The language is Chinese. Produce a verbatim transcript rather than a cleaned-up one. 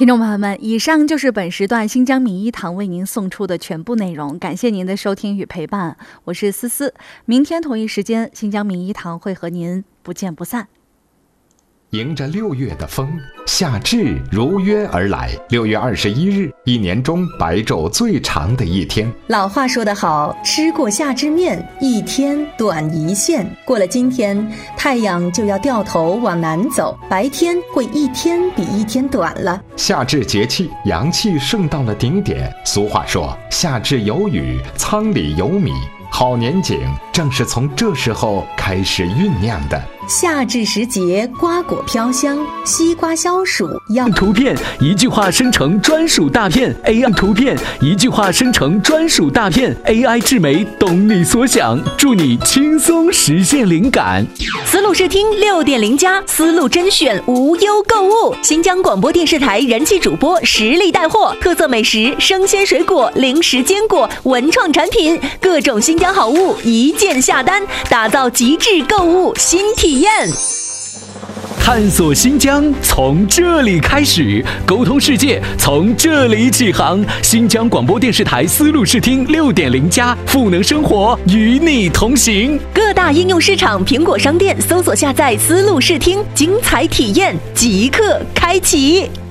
听众朋友们，以上就是本时段新疆名医堂为您送出的全部内容，感谢您的收听与陪伴，我是思思。明天同一时间，新疆名医堂会和您不见不散。 迎着六月的风，夏至如约而来。六月二十一日，一年中白昼最长的一天。 老话说得好，吃过夏至面，一天短一线。过了今天，太阳就要掉头往南走，白天会一天比一天短了。 夏至节气，阳气盛到了顶点。俗话说，夏至有雨，仓里有米。好年景正是从这时候开始酝酿的。 夏至时节，瓜果飘香，西瓜消暑药。 图片一句话生成专属大片 ，A I 图片一句话生成专属大片 ，A I 智媒懂你所想，助你轻松实现灵感。 思路视听六点零加，思路甄选无忧购物。新疆广播电视台人气主播实力带货，特色美食、生鲜水果、零食坚果、文创产品，各种新疆好物一键下单，打造极致购物新体验。 探索新疆从这里开始，沟通世界从这里起航。新疆广播电视台思路视听六点零加，赋能生活，与你同行。 各大应用市场、苹果商店搜索下载思路视听，精彩体验即刻开启。